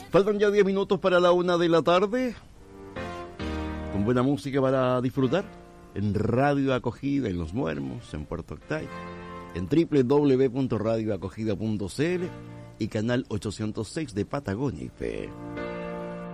Faltan ya 10 minutos para la 1 de la tarde. Con buena música para disfrutar en Radio Acogida en Los Muermos, en Puerto Octay, en www.radioacogida.cl y canal 806 de Patagonia IP.